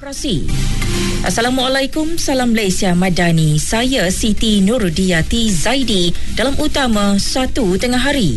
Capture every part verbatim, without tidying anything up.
Operasi. Assalamualaikum, salam Malaysia Madani. Saya Siti Nurudiyati Zaidi dalam utama satu tengah hari.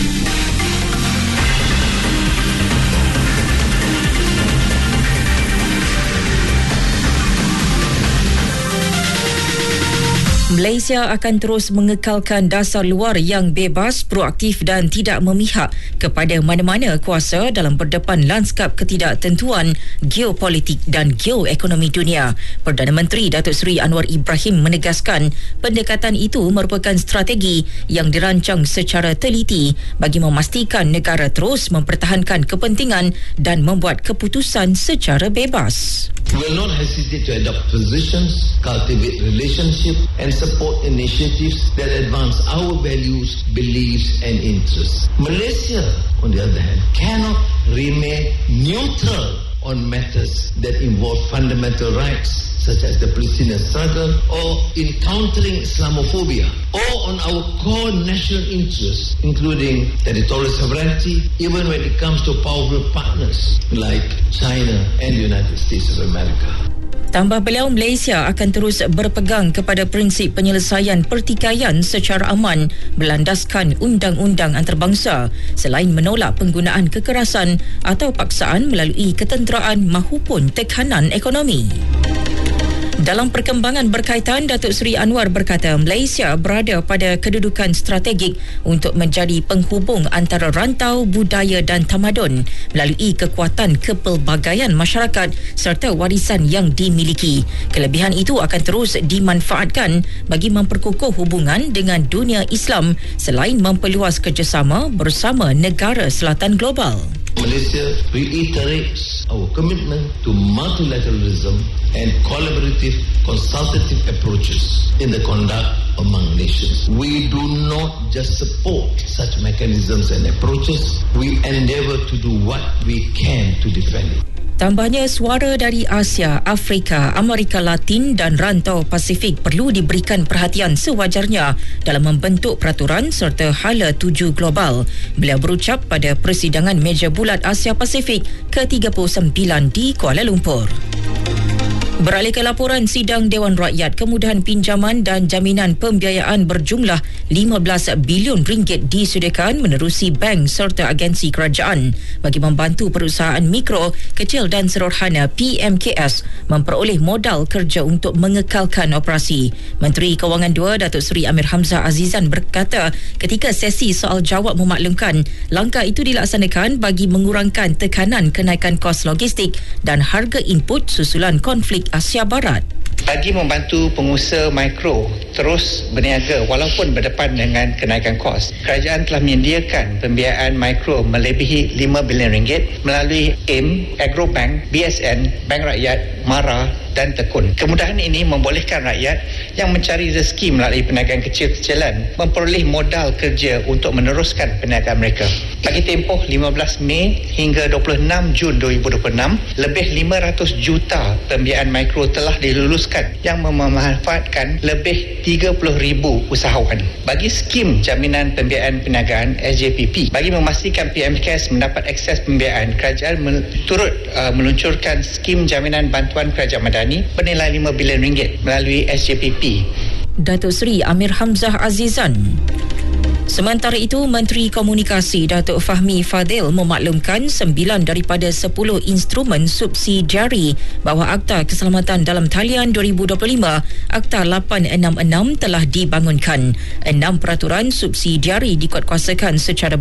Malaysia akan terus mengekalkan dasar luar yang bebas, proaktif dan tidak memihak kepada mana-mana kuasa dalam berdepan lanskap ketidaktentuan geopolitik dan geoekonomi dunia. Perdana Menteri Datuk Seri Anwar Ibrahim menegaskan pendekatan itu merupakan strategi yang dirancang secara teliti bagi memastikan negara terus mempertahankan kepentingan dan membuat keputusan secara bebas. We will not hesitate to adopt positions, cultivate relationships and support initiatives that advance our values, beliefs and interests. Malaysia, on the other hand, cannot remain neutral on matters that involve fundamental rights such as the Palestinian struggle or in countering Islamophobia or on our core national interests including territorial sovereignty, even when it comes to powerful partners like China and the United States of America. Tambah beliau, Malaysia akan terus berpegang kepada prinsip penyelesaian pertikaian secara aman berlandaskan undang-undang antarabangsa selain menolak penggunaan kekerasan atau paksaan melalui ketenteraan mahupun tekanan ekonomi. Dalam perkembangan berkaitan, Datuk Seri Anwar berkata Malaysia berada pada kedudukan strategik untuk menjadi penghubung antara rantau budaya dan tamadun melalui kekuatan kepelbagaian masyarakat serta warisan yang dimiliki. Kelebihan itu akan terus dimanfaatkan bagi memperkukuh hubungan dengan dunia Islam selain memperluas kerjasama bersama negara selatan global. Malaysia reiterates our commitment to multilateralism and collaborative consultative approaches in the conduct among nations. We do not just support such mechanisms and approaches, we endeavour to do what we can to defend it. Tambahnya, suara dari Asia, Afrika, Amerika Latin dan rantau Pasifik perlu diberikan perhatian sewajarnya dalam membentuk peraturan serta hala tuju global. Beliau berucap pada persidangan meja bulat Asia Pasifik ke tiga puluh sembilan di Kuala Lumpur. Beralih ke laporan, sidang Dewan Rakyat, kemudahan pinjaman dan jaminan pembiayaan berjumlah lima belas bilion ringgit disediakan menerusi bank serta agensi kerajaan bagi membantu perusahaan mikro, kecil dan sederhana P M K S memperoleh modal kerja untuk mengekalkan operasi. Menteri Kewangan dua Datuk Seri Amir Hamzah Azizan berkata ketika sesi soal jawab memaklumkan langkah itu dilaksanakan bagi mengurangkan tekanan kenaikan kos logistik dan harga input susulan konflik Asia Barat. Bagi membantu pengusaha mikro terus berniaga walaupun berdepan dengan kenaikan kos, kerajaan telah menyediakan pembiayaan mikro melebihi lima bilion ringgit melalui A I M, Agrobank, B S N, Bank Rakyat, MARA dan Tekun. Kemudahan ini membolehkan rakyat yang mencari rezeki melalui perniagaan kecil-kecilan memperoleh modal kerja untuk meneruskan perniagaan mereka. Bagi tempoh lima belas Mei hingga dua puluh enam Jun dua ribu dua puluh enam, lebih lima ratus juta pembiayaan mikro telah diluluskan yang memanfaatkan lebih tiga puluh ribu usahawan. Bagi skim jaminan pembiayaan perniagaan S J P P, bagi memastikan P M K S mendapat akses pembiayaan, kerajaan turut uh, meluncurkan skim jaminan bantuan kerajaan madani bernilai lima bilion ringgit melalui S J P P. Datuk Seri Amir Hamzah Azizan. Sementara itu, Menteri Komunikasi Datuk Fahmi Fadil memaklumkan sembilan daripada sepuluh instrumen subsidiari bawah Akta Keselamatan Dalam Talian dua ribu dua puluh lima, Akta lapan enam enam telah dibangunkan. Enam peraturan subsidiari dikuatkuasakan secara